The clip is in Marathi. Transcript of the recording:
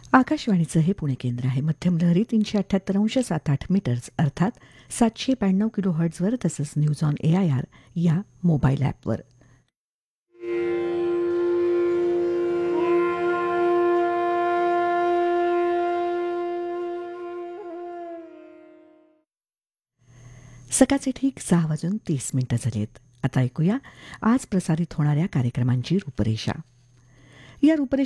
आकाशवाणीचं हे पुणे केंद्र आहे. मध्यम लहरी 378.78 मीटर्स अर्थात 792 किलो हर्ट्झवर तसंच न्यूज ऑन AIR या मोबाईल ॲपवर. सकाळचे ठीक 6:30 झालेत. आता ऐकूया आज प्रसारित होणाऱ्या कार्यक्रमांची रूपरेषा. या रूपरेषेत